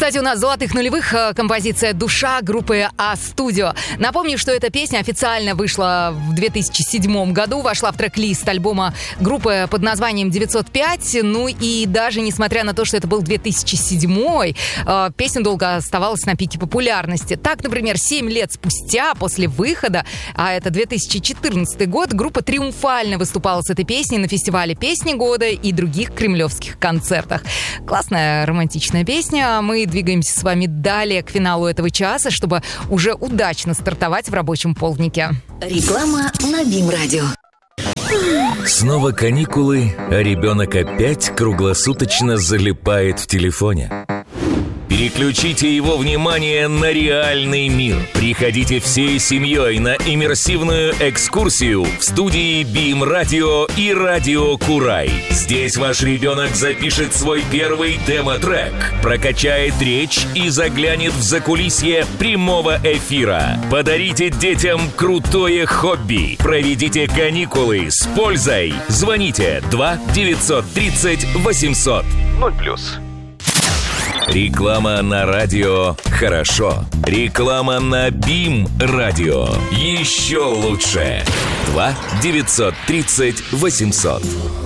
Кстати, у нас золотых нулевых композиция «Душа» группы А-Студио. Напомню, что эта песня официально вышла в 2007 году, вошла в трек-лист альбома группы под названием «905». Ну и даже несмотря на то, что это был 2007, песня долго оставалась на пике популярности. Так, например, 7 лет спустя после выхода, а это 2014 год, группа триумфально выступала с этой песней на фестивале «Песни года» и других кремлевских концертах. Классная романтичная песня. Мы двигаемся с вами далее к финалу этого часа, чтобы уже удачно стартовать в рабочем полднике. Реклама на БИМ-радио. Снова каникулы, а ребенок опять круглосуточно залипает в телефоне. Переключите его внимание на реальный мир. Приходите всей семьей на иммерсивную экскурсию в студии БИМ-радио и Радио Курай. Здесь ваш ребенок запишет свой первый демо-трек, прокачает речь и заглянет в закулисье прямого эфира. Подарите детям крутое хобби. Проведите каникулы с пользой. Звоните 2 930 800 0+. Реклама на радио хорошо. Реклама на БИМ-радио еще лучше. 2 930 800.